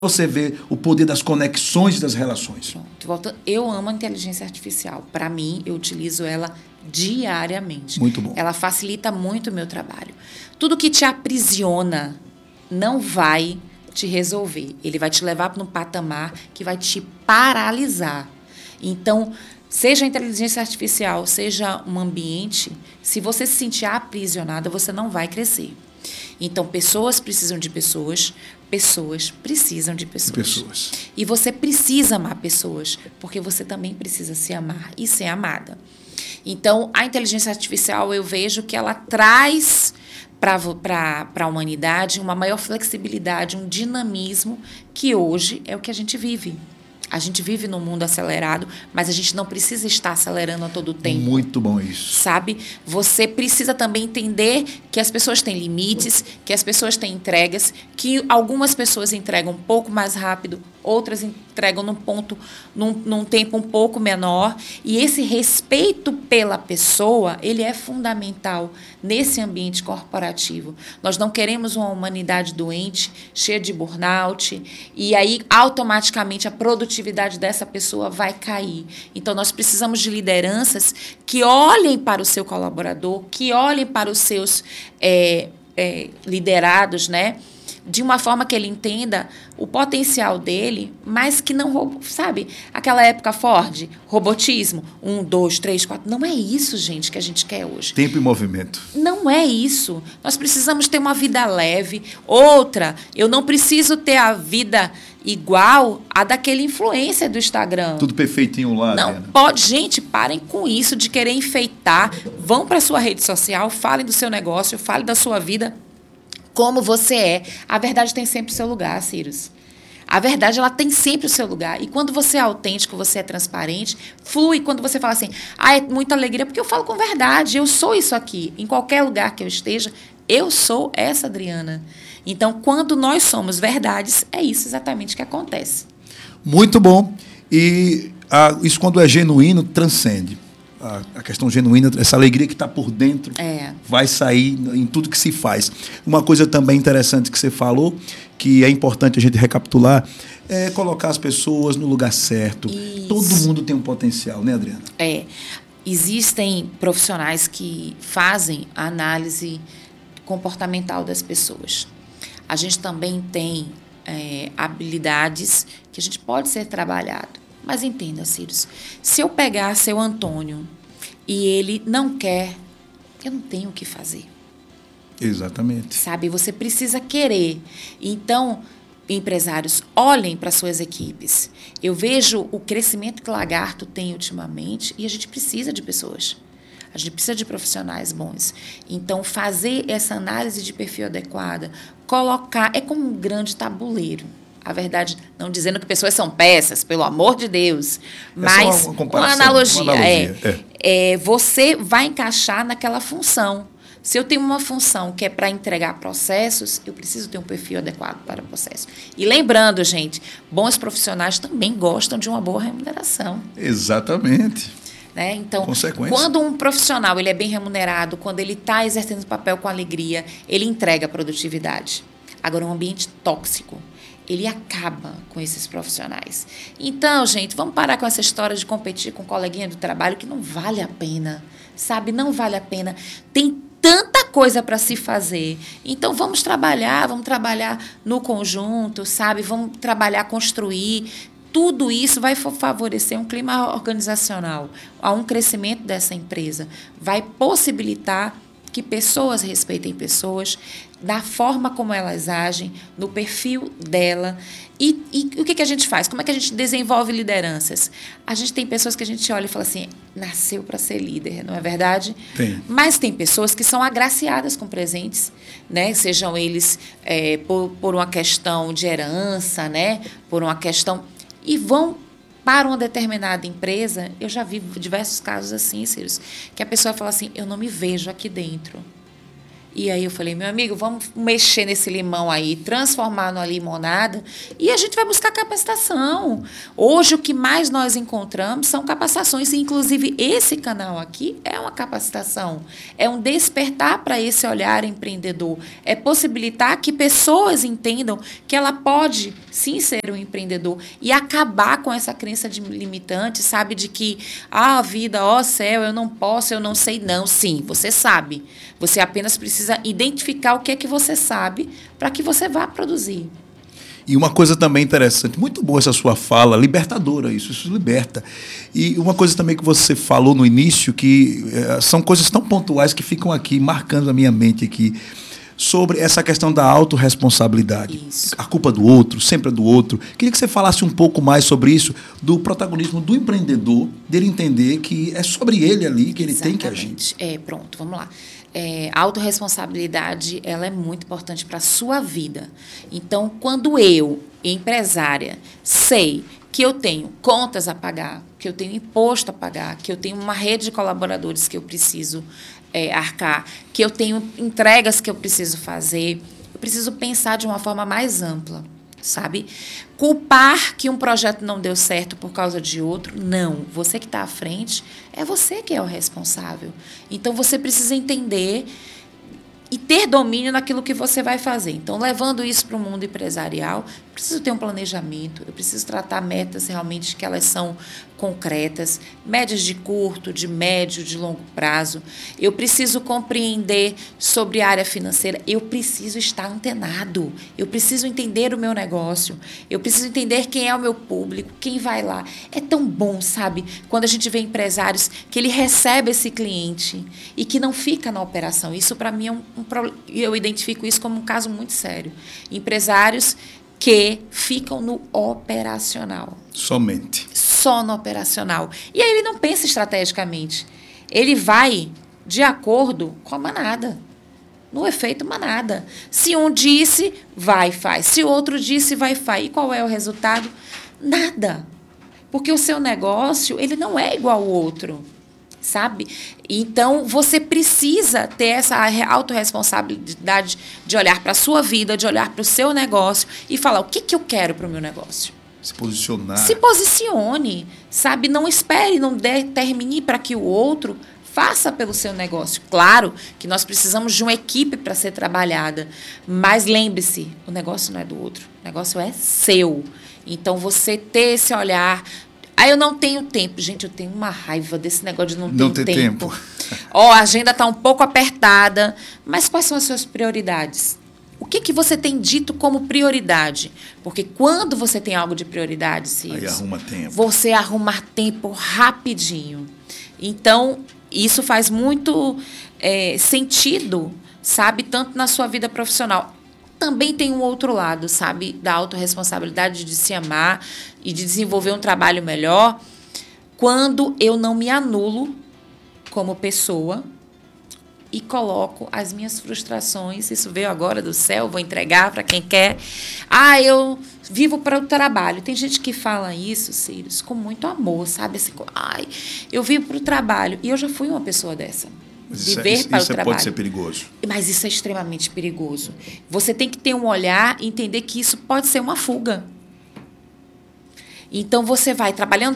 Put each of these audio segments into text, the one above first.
você vê o poder das conexões e das relações? Pronto, eu amo a inteligência artificial. Para mim, eu utilizo ela diariamente. Muito bom. Ela facilita muito o meu trabalho. Tudo que te aprisiona não vai te resolver. Ele vai te levar para um patamar que vai te paralisar. Então, seja a inteligência artificial, seja um ambiente, se você se sentir aprisionada, você não vai crescer. Então, pessoas precisam de pessoas, pessoas precisam de pessoas. E você precisa amar pessoas, porque você também precisa se amar e ser amada. Então, a inteligência artificial, eu vejo que ela traz para a humanidade uma maior flexibilidade, um dinamismo, que hoje é o que a gente vive. A gente vive num mundo acelerado, mas a gente não precisa estar acelerando a todo tempo. Muito bom isso. Sabe? Você precisa também entender que as pessoas têm limites, que as pessoas têm entregas, que algumas pessoas entregam um pouco mais rápido, outras entregam num tempo um pouco menor. E esse respeito pela pessoa, ele é fundamental nesse ambiente corporativo. Nós não queremos uma humanidade doente, cheia de burnout, e aí automaticamente a produtividade dessa pessoa vai cair. Então, nós precisamos de lideranças que olhem para o seu colaborador, que olhem para os seus liderados, né? De uma forma que ele entenda o potencial dele, mas que não, sabe? Aquela época Ford, robotismo, 1, 2, 3, 4. Não é isso, gente, que a gente quer hoje. Tempo e movimento. Não é isso. Nós precisamos ter uma vida leve. Outra, eu não preciso ter a vida igual a daquele influencer do Instagram. Tudo perfeitinho lá. Não, Adriana. pode. Gente, parem com isso de querer enfeitar. Vão para a sua rede social, falem do seu negócio, falem da sua vida. Como você é. A verdade tem sempre o seu lugar, Cyrus. A verdade, ela tem sempre o seu lugar. E quando você é autêntico, você é transparente, flui. Quando você fala assim, é muita alegria, porque eu falo com verdade, eu sou isso aqui. Em qualquer lugar que eu esteja, eu sou essa Adriana. Então, quando nós somos verdades, é isso exatamente que acontece. Muito bom. E isso, quando é genuíno, transcende. A questão genuína, essa alegria que está por dentro, vai sair em tudo que se faz. Uma coisa também interessante que você falou, que é importante a gente recapitular, é colocar as pessoas no lugar certo. Isso. Todo mundo tem um potencial, né, Adriana? Existem profissionais que fazem a análise comportamental das pessoas. A gente também tem habilidades que a gente pode ser trabalhado. Mas entenda, Cyrus, se eu pegar seu Antônio e ele não quer, eu não tenho o que fazer. Exatamente. Sabe, você precisa querer. Então, empresários, olhem para suas equipes. Eu vejo o crescimento que o Lagarto tem ultimamente e a gente precisa de pessoas. A gente precisa de profissionais bons. Então, fazer essa análise de perfil adequada, colocar, é como um grande tabuleiro. A verdade, não dizendo que pessoas são peças, pelo amor de Deus, mas uma analogia. Você vai encaixar naquela função. Se eu tenho uma função que é para entregar processos, eu preciso ter um perfil adequado para o processo. E lembrando, gente, bons profissionais também gostam de uma boa remuneração. Exatamente. Né? Então, quando um profissional ele é bem remunerado, quando ele está exercendo o papel com alegria, ele entrega a produtividade. Agora, um ambiente tóxico, ele acaba com esses profissionais. Então, gente, vamos parar com essa história de competir com um coleguinha do trabalho que não vale a pena, sabe? Não vale a pena. Tem tanta coisa para se fazer. Então, vamos trabalhar no conjunto, sabe? Vamos trabalhar, construir. Tudo isso vai favorecer um clima organizacional, a um crescimento dessa empresa. Vai possibilitar que pessoas respeitem pessoas, da forma como elas agem, no perfil dela. E o que a gente faz? Como é que a gente desenvolve lideranças? A gente tem pessoas que a gente olha e fala assim, nasceu para ser líder, não é verdade? Tem. Mas tem pessoas que são agraciadas com presentes, né? Sejam eles por uma questão de herança, né? Por uma questão... E vão para uma determinada empresa. Eu já vi diversos casos assim, Cyrus, que a pessoa fala assim, eu não me vejo aqui dentro. E aí eu falei, meu amigo, vamos mexer nesse limão aí, transformar numa limonada e a gente vai buscar capacitação. Hoje o que mais nós encontramos são capacitações, inclusive esse canal aqui é uma capacitação, é um despertar para esse olhar empreendedor, é possibilitar que pessoas entendam que ela pode sim ser um empreendedor e acabar com essa crença de limitante, sabe, de que a vida, céu, eu não posso, eu não sei, não. Sim, você sabe. Você apenas precisa identificar o que é que você sabe para que você vá produzir. E uma coisa também interessante, muito boa essa sua fala, libertadora, isso liberta. E uma coisa também que você falou no início, que são coisas tão pontuais que ficam aqui, marcando a minha mente aqui, sobre essa questão da autorresponsabilidade. Isso. A culpa do outro, sempre é do outro. Queria que você falasse um pouco mais sobre isso, do protagonismo do empreendedor, dele entender que é sobre ele ali que ele tem que agir. Pronto, vamos lá. A autorresponsabilidade, ela é muito importante para a sua vida. Então, quando eu, empresária, sei que eu tenho contas a pagar, que eu tenho imposto a pagar, que eu tenho uma rede de colaboradores que eu preciso arcar, que eu tenho entregas que eu preciso fazer, eu preciso pensar de uma forma mais ampla, sabe? Culpar que um projeto não deu certo por causa de outro, não. Você que está à frente, é você que é o responsável. Então, você precisa entender e ter domínio naquilo que você vai fazer. Então, levando isso para o mundo empresarial, eu preciso ter um planejamento, eu preciso tratar metas realmente que elas são concretas, médias de curto, de médio, de longo prazo. Eu preciso compreender sobre a área financeira, eu preciso estar antenado, eu preciso entender o meu negócio, eu preciso entender quem é o meu público, quem vai lá. É tão bom, sabe, quando a gente vê empresários que ele recebe esse cliente e que não fica na operação. Isso, para mim, eu identifico isso como um caso muito sério. Empresários que ficam no operacional. Somente. Só no operacional. E aí ele não pensa estrategicamente. Ele vai de acordo com a manada. No efeito manada. Se um disse, vai e faz. Se o outro disse, vai e faz. E qual é o resultado? Nada. Porque o seu negócio, ele não é igual ao outro. Sabe? Então, você precisa ter essa autorresponsabilidade de olhar para a sua vida, de olhar para o seu negócio e falar o que eu quero para o meu negócio. Se posicionar. Se posicione, sabe? Não espere, não determine para que o outro faça pelo seu negócio. Claro que nós precisamos de uma equipe para ser trabalhada, mas lembre-se, o negócio não é do outro, o negócio é seu. Então, você ter esse olhar... eu não tenho tempo. Gente, eu tenho uma raiva desse negócio de não ter tempo. A agenda está um pouco apertada, mas quais são as suas prioridades? O que você tem dito como prioridade? Porque quando você tem algo de prioridade, aí arruma tempo. Você arruma tempo rapidinho. Então, isso faz muito sentido, sabe? Tanto na sua vida profissional. Também tem um outro lado, sabe? Da autorresponsabilidade de se amar e de desenvolver um trabalho melhor. Quando eu não me anulo como pessoa e coloco as minhas frustrações, isso veio agora do céu, vou entregar para quem quer. Eu vivo para o trabalho. Tem gente que fala isso, Círios, com muito amor, sabe? Assim, eu vivo para o trabalho. E eu já fui uma pessoa dessa. Viver para o trabalho. Pode ser perigoso. Mas isso é extremamente perigoso. Você tem que ter um olhar e entender que isso pode ser uma fuga. Então, você vai trabalhando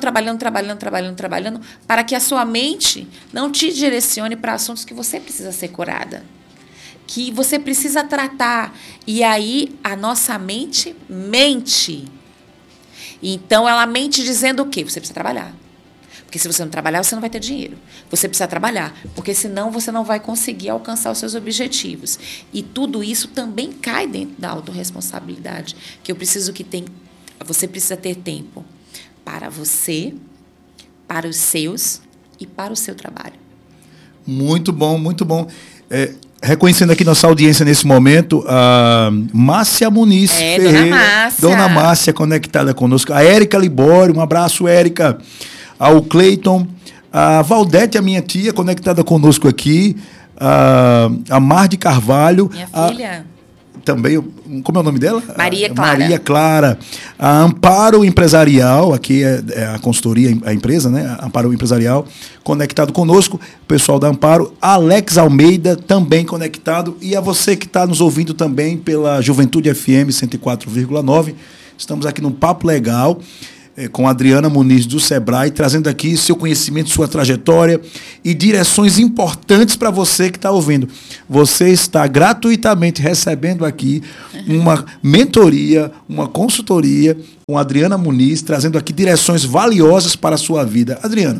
para que a sua mente não te direcione para assuntos que você precisa ser curada, que você precisa tratar. E aí, a nossa mente mente. Então, ela mente dizendo o quê? Você precisa trabalhar. Porque se você não trabalhar, você não vai ter dinheiro. Você precisa trabalhar, porque senão você não vai conseguir alcançar os seus objetivos. E tudo isso também cai dentro da autorresponsabilidade, que você precisa ter tempo para você, para os seus e para o seu trabalho. Muito bom, muito bom. Reconhecendo aqui nossa audiência nesse momento, a Márcia Muniz Ferreira. Dona Márcia conectada conosco. A Érica Libório, um abraço, Érica. Ao Cleiton, a Valdete, a minha tia, conectada conosco aqui, a Mar de Carvalho. Minha filha. também, como é o nome dela? Maria Clara. Maria Clara. A Amparo Empresarial, aqui é a consultoria, a empresa, né? Amparo Empresarial, conectado conosco. O pessoal da Amparo. Alex Almeida, também conectado. E a você que está nos ouvindo também pela Juventude FM 104,9. Estamos aqui num Papo Legal, com a Adriana Muniz do Sebrae, trazendo aqui seu conhecimento, sua trajetória e direções importantes para você que está ouvindo. Você está gratuitamente recebendo aqui uma mentoria, uma consultoria com a Adriana Muniz, trazendo aqui direções valiosas para a sua vida. Adriana,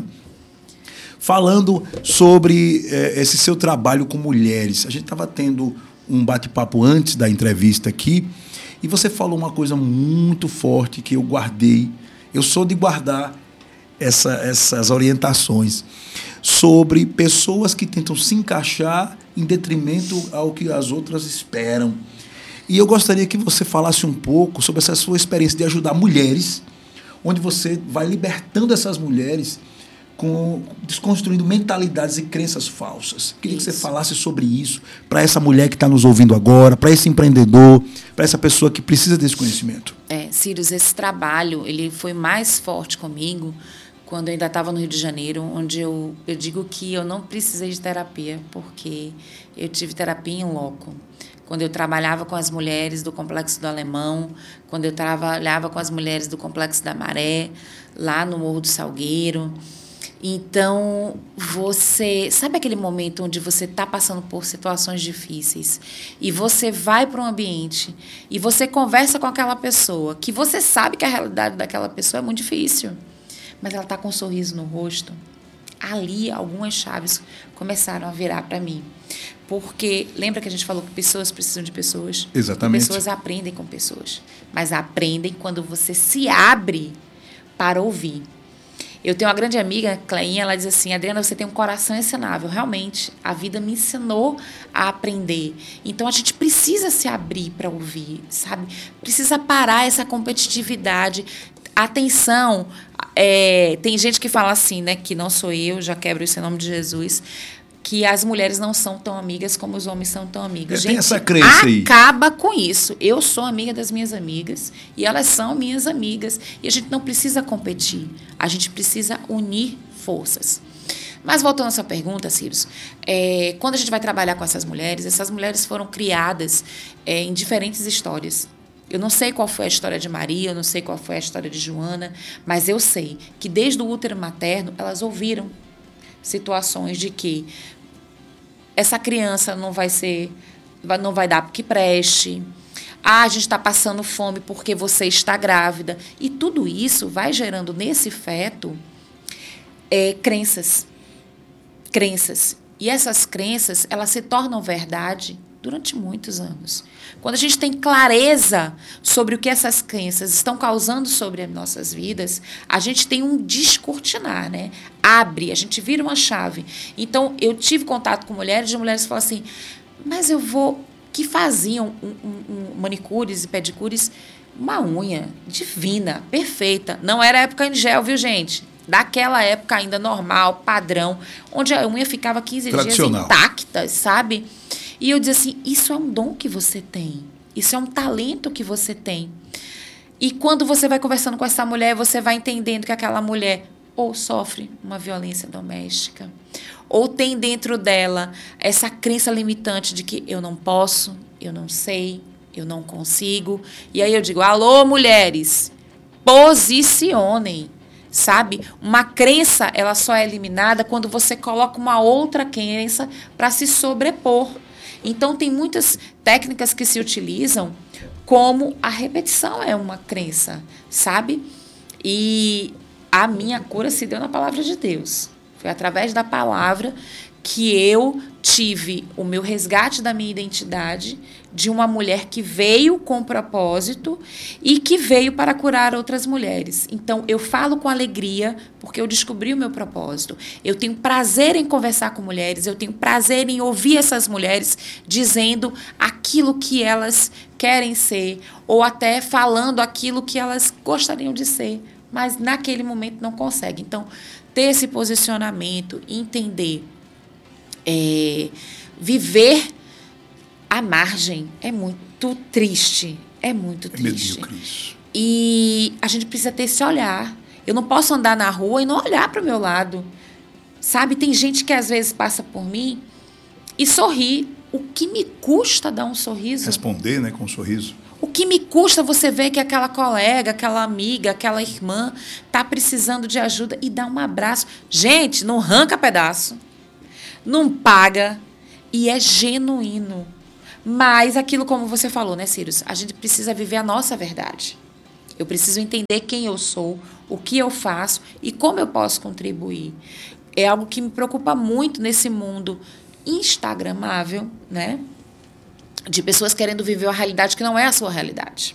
falando sobre esse seu trabalho com mulheres, a gente estava tendo um bate-papo antes da entrevista aqui e você falou uma coisa muito forte que eu guardei. Eu sou de guardar essas orientações sobre pessoas que tentam se encaixar em detrimento ao que as outras esperam. E eu gostaria que você falasse um pouco sobre essa sua experiência de ajudar mulheres, onde você vai libertando essas mulheres, desconstruindo mentalidades e crenças falsas. Queria que você falasse sobre isso para essa mulher que está nos ouvindo agora, para esse empreendedor, para essa pessoa que precisa desse conhecimento. Círios, esse trabalho ele foi mais forte comigo quando eu ainda estava no Rio de Janeiro, onde eu digo que eu não precisei de terapia, porque eu tive terapia em loco. Quando eu trabalhava com as mulheres do Complexo do Alemão, quando eu trabalhava com as mulheres do Complexo da Maré, lá no Morro do Salgueiro. Então, você... Sabe aquele momento onde você está passando por situações difíceis e você vai para um ambiente e você conversa com aquela pessoa que você sabe que a realidade daquela pessoa é muito difícil, mas ela está com um sorriso no rosto? Ali, algumas chaves começaram a virar para mim. Porque, lembra que a gente falou que pessoas precisam de pessoas? Exatamente. Pessoas aprendem com pessoas, mas aprendem quando você se abre para ouvir. Eu tenho uma grande amiga, Cleinha, ela diz assim: Adriana, você tem um coração ensinável. Realmente, a vida me ensinou a aprender. Então, a gente precisa se abrir para ouvir, sabe? Precisa parar essa competitividade. Atenção, tem gente que fala assim, né, que não sou eu, já quebro isso em nome de Jesus, que as mulheres não são tão amigas como os homens são tão amigos. Tem essa crença aí. Acaba com isso. Eu sou amiga das minhas amigas e elas são minhas amigas. E a gente não precisa competir. A gente precisa unir forças. Mas voltando à sua pergunta, Círios, quando a gente vai trabalhar com essas mulheres foram criadas em diferentes histórias. Eu não sei qual foi a história de Maria, eu não sei qual foi a história de Joana, mas eu sei que desde o útero materno elas ouviram situações de que essa criança não vai dar porque preste. A gente está passando fome porque você está grávida. E tudo isso vai gerando nesse feto crenças. E essas crenças, elas se tornam verdade durante muitos anos. Quando a gente tem clareza sobre o que essas crenças estão causando sobre as nossas vidas, a gente tem um descortinar, né? Abre, a gente vira uma chave. Então, eu tive contato com mulheres que falam assim, mas que faziam manicures e pedicures, uma unha divina, perfeita. Não era época em gel, viu, gente? Daquela época ainda normal, padrão, onde a unha ficava 15 dias intacta, sabe? E eu dizia assim, isso é um dom que você tem. Isso é um talento que você tem. E quando você vai conversando com essa mulher, você vai entendendo que aquela mulher ou sofre uma violência doméstica, ou tem dentro dela essa crença limitante de que eu não posso, eu não sei, eu não consigo. E aí eu digo, alô, mulheres, posicionem. Sabe? Uma crença, ela só é eliminada quando você coloca uma outra crença para se sobrepor. Então, tem muitas técnicas que se utilizam, como a repetição é uma crença, sabe? E a minha cura se deu na palavra de Deus. Foi através da palavra que eu tive o meu resgate da minha identidade, de uma mulher que veio com propósito e que veio para curar outras mulheres. Então, eu falo com alegria porque eu descobri o meu propósito. Eu tenho prazer em conversar com mulheres, eu tenho prazer em ouvir essas mulheres dizendo aquilo que elas querem ser ou até falando aquilo que elas gostariam de ser, mas naquele momento não conseguem. Então, ter esse posicionamento, entender, viver a margem é muito triste. É muito triste. Medíocre isso. E a gente precisa ter esse olhar. Eu não posso andar na rua e não olhar para o meu lado. Sabe, tem gente que às vezes passa por mim e sorri. O que me custa dar um sorriso? Responder, né, com um sorriso. O que me custa você ver que aquela colega, aquela amiga, aquela irmã está precisando de ajuda e dar um abraço. Gente, não arranca pedaço, não paga e é genuíno. Mas aquilo, como você falou, né, Círios? A gente precisa viver a nossa verdade. Eu preciso entender quem eu sou, o que eu faço e como eu posso contribuir. É algo que me preocupa muito nesse mundo instagramável, né? De pessoas querendo viver uma realidade que não é a sua realidade.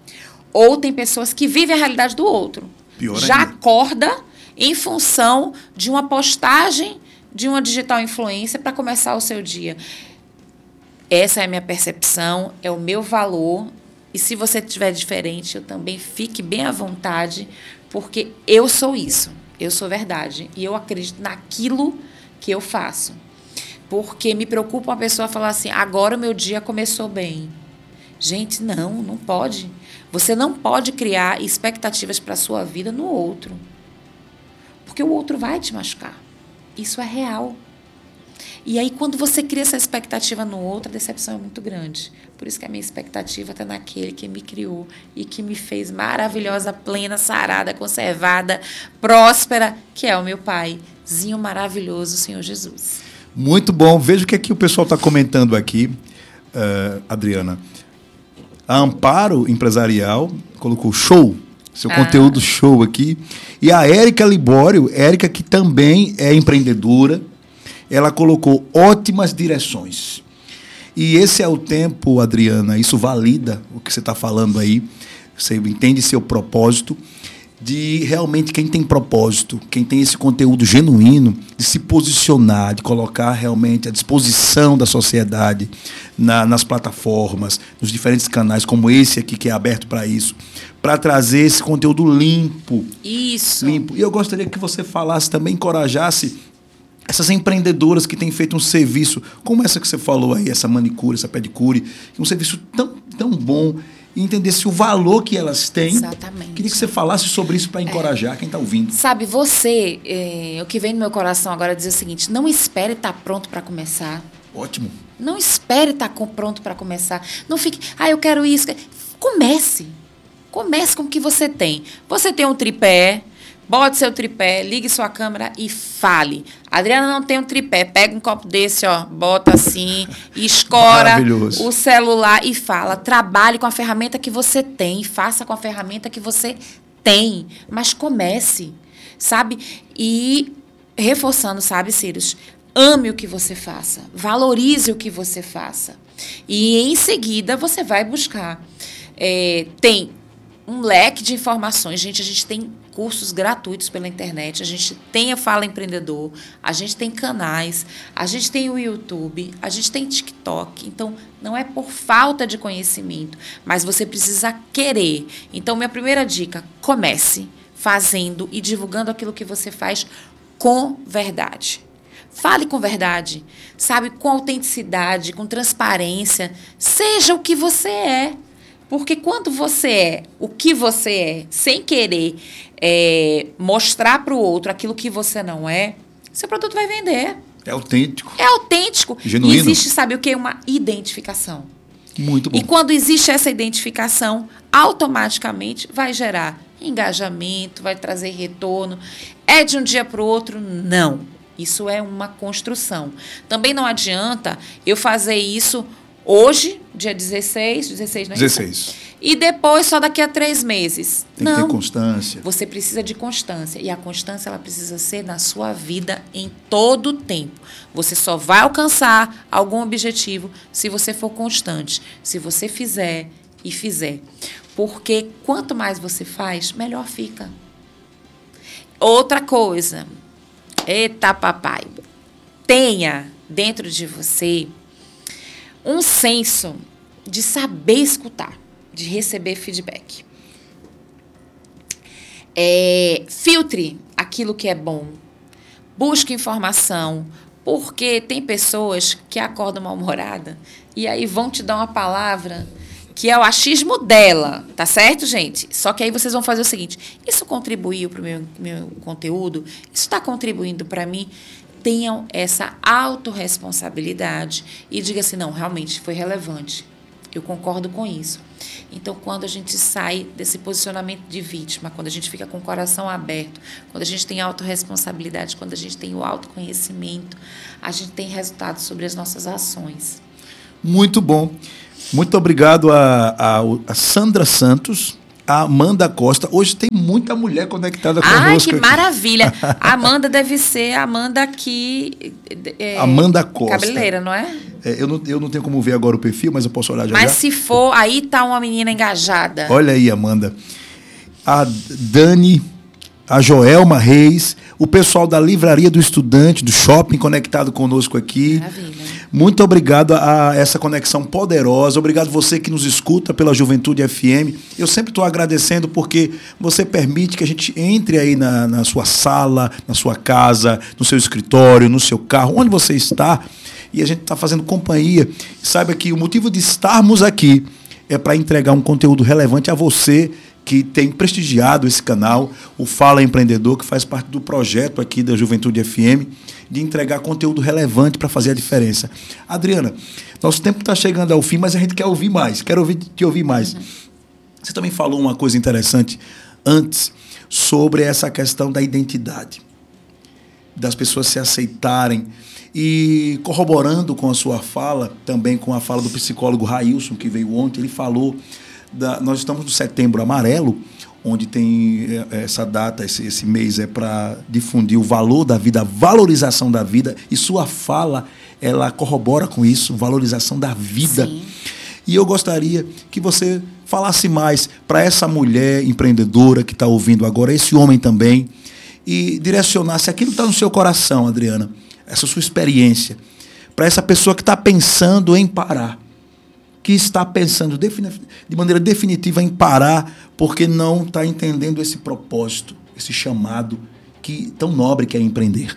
Ou tem pessoas que vivem a realidade do outro. Pior já ainda. Acorda em função de uma postagem de uma digital influencer para começar o seu dia. Essa é a minha percepção, é o meu valor. E se você tiver diferente, eu também fique bem à vontade, porque eu sou isso, eu sou verdade. E eu acredito naquilo que eu faço. Porque me preocupa uma pessoa falar assim, agora o meu dia começou bem. Gente, não pode. Você não pode criar expectativas para a sua vida no outro. Porque o outro vai te machucar. Isso é real. E aí, quando você cria essa expectativa no outro, a decepção é muito grande. Por isso que a minha expectativa está naquele que me criou e que me fez maravilhosa, plena, sarada, conservada, próspera, que é o meu Paizinho maravilhoso, o Senhor Jesus. Muito bom. Veja o que aqui o pessoal está comentando aqui, Adriana. A Amparo Empresarial colocou show, seu conteúdo show aqui. E a Érica Libório, Érica que também é empreendedora, ela colocou ótimas direções. E esse é o tempo, Adriana, isso valida o que você está falando aí, você entende seu propósito, de realmente quem tem propósito, quem tem esse conteúdo genuíno, de se posicionar, de colocar realmente à disposição da sociedade, nas plataformas, nos diferentes canais, como esse aqui que é aberto para isso, para trazer esse conteúdo limpo. Isso. Limpo. E eu gostaria que você falasse também, encorajasse essas empreendedoras que têm feito um serviço, como essa que você falou aí, essa manicure, essa pedicure, um serviço tão bom, e entendesse o valor que elas têm. Exatamente. Queria que você falasse sobre isso para encorajar quem está ouvindo. Sabe, o que vem no meu coração agora é dizer o seguinte, não espere estar pronto para começar. Ótimo. Não espere estar pronto para começar. Não fique, eu quero isso. Comece. Comece com o que você tem. Você tem um tripé, bote seu tripé, ligue sua câmera e fale. A Adriana não tem um tripé, pega um copo desse, bota assim, escora o celular e fala. Trabalhe com a ferramenta que você tem, faça com a ferramenta que você tem, mas comece, sabe? E reforçando, sabe, Círios? Ame o que você faça, valorize o que você faça. E em seguida você vai buscar. Tem um leque de informações. Gente, a gente tem cursos gratuitos pela internet, a gente tem a Fala Empreendedor, a gente tem canais, a gente tem o YouTube, a gente tem TikTok. Então, não é por falta de conhecimento, mas você precisa querer. Então, minha primeira dica, comece fazendo e divulgando aquilo que você faz com verdade. Fale com verdade, sabe, com autenticidade, com transparência. Seja o que você é. Porque quando você é o que você é, sem querer mostrar para o outro aquilo que você não é, seu produto vai vender. É autêntico. É autêntico. Genuíno. E existe, sabe o que? Uma identificação. Muito bom. E quando existe essa identificação, automaticamente vai gerar engajamento, vai trazer retorno. É de um dia para o outro? Não. Isso é uma construção. Também não adianta eu fazer isso hoje, dia 16, não é 16. Isso? E depois só daqui a 3 meses. Tem que ter constância. Você precisa de constância. E a constância ela precisa ser na sua vida em todo o tempo. Você só vai alcançar algum objetivo se você for constante. Se você fizer e fizer. Porque quanto mais você faz, melhor fica. Outra coisa. Eita, papai. Tenha dentro de você um senso de saber escutar, de receber feedback. Filtre aquilo que é bom. Busque informação. Porque tem pessoas que acordam mal-humorada e aí vão te dar uma palavra que é o achismo dela, tá certo, gente? Só que aí vocês vão fazer o seguinte, isso contribuiu para o meu conteúdo? Isso está contribuindo para mim? Tenham essa autorresponsabilidade e diga assim, não, realmente foi relevante. Eu concordo com isso. Então, quando a gente sai desse posicionamento de vítima, quando a gente fica com o coração aberto, quando a gente tem autorresponsabilidade, quando a gente tem o autoconhecimento, a gente tem resultados sobre as nossas ações. Muito bom. Muito obrigado a Sandra Santos, a Amanda Costa. Hoje tem muita mulher conectada conosco. Ai, que maravilha. A Amanda deve ser a Amanda aqui... Amanda Costa. Cabeleireira, não é? Eu não tenho como ver agora o perfil, mas eu posso olhar já. Mas se for, aí tá uma menina engajada. Olha aí, Amanda. A Dani, a Joelma Reis, o pessoal da Livraria do Estudante, do Shopping, conectado conosco aqui. Maravilha. Muito obrigado a essa conexão poderosa. Obrigado você que nos escuta pela Juventude FM. Eu sempre estou agradecendo porque você permite que a gente entre aí na sua sala, na sua casa, no seu escritório, no seu carro, onde você está, e a gente está fazendo companhia. Saiba que o motivo de estarmos aqui é para entregar um conteúdo relevante a você que tem prestigiado esse canal, o Fala Empreendedor, que faz parte do projeto aqui da Juventude FM, de entregar conteúdo relevante para fazer a diferença. Adriana, nosso tempo está chegando ao fim, mas a gente quer ouvir mais, te ouvir mais. Você também falou uma coisa interessante antes sobre essa questão da identidade, das pessoas se aceitarem, e corroborando com a sua fala, também com a fala do psicólogo Railson, que veio ontem, ele falou, nós estamos no Setembro Amarelo, onde tem essa data, esse mês é para difundir o valor da vida, a valorização da vida, e sua fala, ela corrobora com isso, valorização da vida. Sim. E eu gostaria que você falasse mais para essa mulher empreendedora que está ouvindo agora, esse homem também, e direcionasse aquilo que está no seu coração, Adriana, essa sua experiência, para essa pessoa que está pensando em parar, que está pensando de maneira definitiva em parar porque não está entendendo esse propósito, esse chamado que tão nobre que é empreender.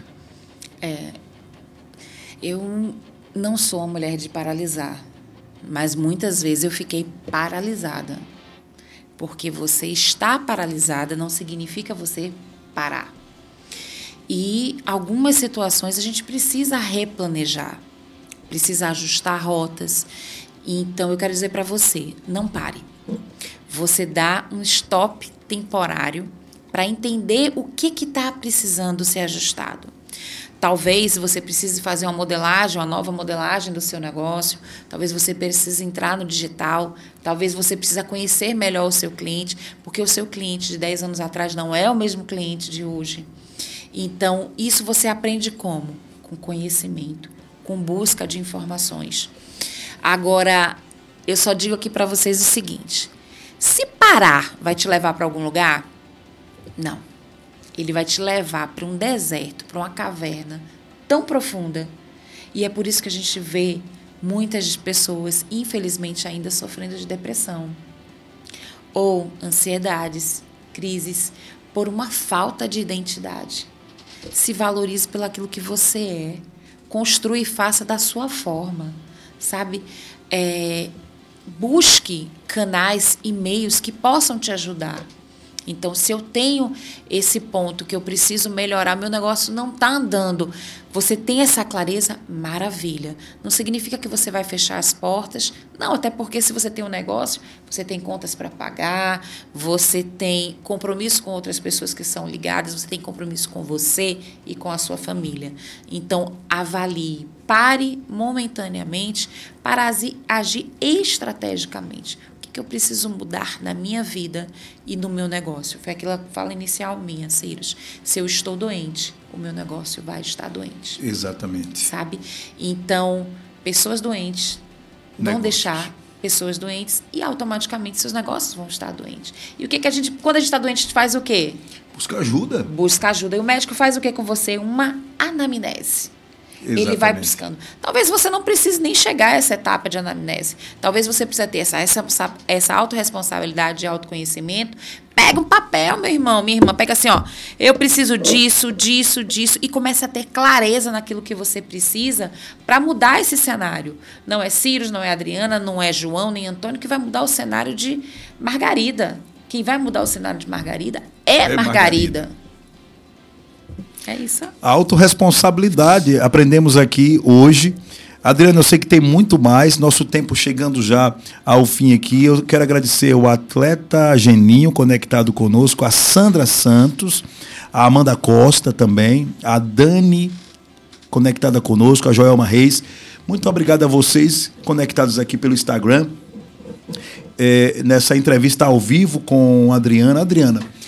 Eu não sou uma mulher de paralisar, mas muitas vezes eu fiquei paralisada. Porque você está paralisada não significa você parar. E algumas situações a gente precisa replanejar, precisa ajustar rotas. Então, eu quero dizer para você, não pare. Você dá um stop temporário para entender o que está precisando ser ajustado. Talvez você precise fazer uma modelagem, uma nova modelagem do seu negócio. Talvez você precise entrar no digital. Talvez você precise conhecer melhor o seu cliente, porque o seu cliente de 10 anos atrás não é o mesmo cliente de hoje. Então, isso você aprende como? Com conhecimento, com busca de informações. Agora, eu só digo aqui para vocês o seguinte, se parar vai te levar para algum lugar? Não. Ele vai te levar para um deserto, para uma caverna tão profunda. E é por isso que a gente vê muitas pessoas, infelizmente, ainda sofrendo de depressão. Ou ansiedades, crises, por uma falta de identidade. Se valorize pelo aquilo que você é. Construa e faça da sua forma. Sabe? Busque canais e meios que possam te ajudar. Então, se eu tenho esse ponto que eu preciso melhorar, meu negócio não está andando, você tem essa clareza, maravilha. Não significa que você vai fechar as portas, não, até porque se você tem um negócio, você tem contas para pagar, você tem compromisso com outras pessoas que são ligadas, você tem compromisso com você e com a sua família. Então, avalie, pare momentaneamente para agir estrategicamente. Que eu preciso mudar na minha vida e no meu negócio. Foi aquela fala inicial minha, Cyrus. Se eu estou doente, o meu negócio vai estar doente. Exatamente. Sabe? Então, pessoas doentes vão deixar pessoas doentes e automaticamente seus negócios vão estar doentes. E o que a gente, quando a gente está doente, a gente faz o quê? Busca ajuda. Busca ajuda. E o médico faz o quê com você? Uma anamnese. Exatamente. Ele vai buscando. Talvez você não precise nem chegar a essa etapa de anamnese. Talvez você precise ter essa autorresponsabilidade e autoconhecimento Pega um papel, meu irmão, minha irmã, pega assim, ó, eu preciso disso, disso, disso, e começa a ter clareza naquilo que você precisa para mudar esse cenário. Não é Ciro, não é Adriana, não é João, nem Antônio que vai mudar o cenário de Margarida. Quem vai mudar o cenário de Margarida é Margarida. É isso. A autorresponsabilidade, aprendemos aqui hoje. Adriana, eu sei que tem muito mais, nosso tempo chegando já ao fim aqui. Eu quero agradecer ao atleta Geninho, conectado conosco, a Sandra Santos, a Amanda Costa também, a Dani, conectada conosco, a Joelma Reis. Muito obrigado a vocês, conectados aqui pelo Instagram, nessa entrevista ao vivo com a Adriana. Adriana,